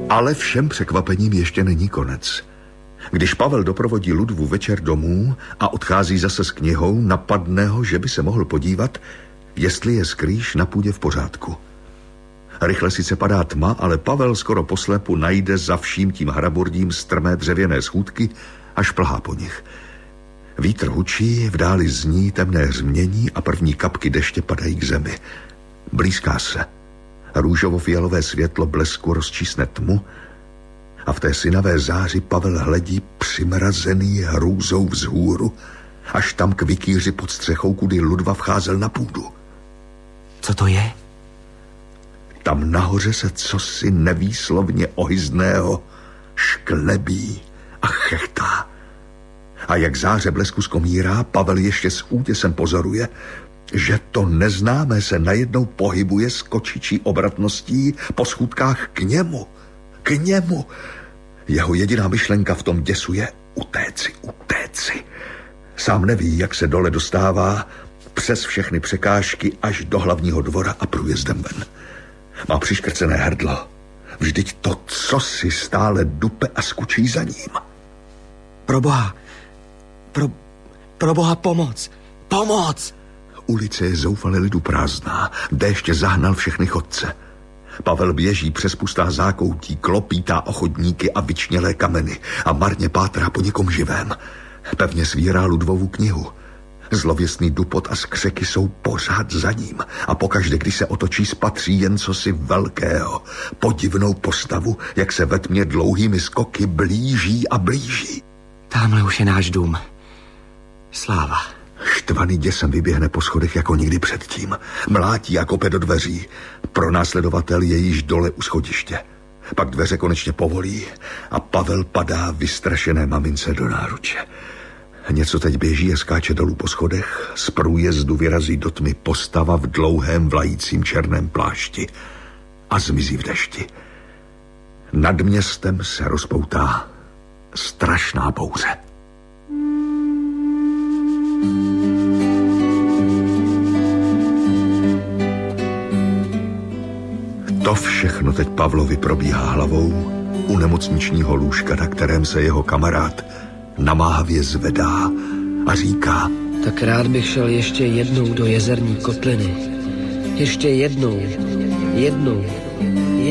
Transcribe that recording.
Ale všem překvapením ještě není konec. Když Pavel doprovodí Ludvu večer domů a odchází zase s knihou, napadne ho, že by se mohl podívat, jestli je skrýš na půdě v pořádku. Rychle sice padá tma, ale Pavel skoro poslepu najde za vším tím hraburdím strmé dřevěné schůdky a šplhá po nich. Vítr hučí, v dáli zní temné hřmění a první kapky deště padají k zemi. Blízká se. Růžovo-fialové světlo blesku rozčísne tmu a v té synavé záři Pavel hledí přimrazený hrůzou vzhůru, až tam k vikýři pod střechou, kudy Ludva vcházel na půdu. Co to je? Tam nahoře se cosi nevýslovně ohyzného šklebí a chechtá. A jak záře blesku skomírá, Pavel ještě s úděsem pozoruje, že to neznámé se najednou pohybuje s kočičí obratností po schůdkách k němu. K němu. Jeho jediná myšlenka v tom děsu je utéci. Sám neví, jak se dole dostává přes všechny překážky až do hlavního dvora a průjezdem ven. Má přiškrcené hrdlo. Vždyť to cosi stále dupe a skučí za ním. Pro boha pomoc! Pomoc! Ulice je zoufale lidu prázdná. Déšť zahnal všechny chodce. Pavel běží přes pustá zákoutí, klopítá o chodníky a vyčnělé kameny a marně pátrá po někom živém. Pevně svírá Ludvovu knihu. Zlověstný dupot a skřeky jsou pořád za ním a pokaždé, když se otočí, spatří jen cosi velkého, podivnou postavu, jak se ve tmě dlouhými skoky blíží a blíží. Támhle už je náš dům. Sláva. Štvaný děsem vyběhne po schodech jako nikdy předtím. Mlátí a kope do dveří. Pronásledovatel je již dole u schodiště. Pak dveře konečně povolí a Pavel padá vystrašené mamince do náruče. Něco teď běží a skáče dolů po schodech. Z průjezdu vyrazí do tmy postava v dlouhém vlajícím černém plášti a zmizí v dešti. Nad městem se rozpoutá strašná bouře. To všechno teď Pavlovi probíhá hlavou u nemocničního lůžka, na kterém se jeho kamarád namáhavě zvedá a říká: Tak rád bych šel ještě jednou do jezerní kotliny. Ještě jednou.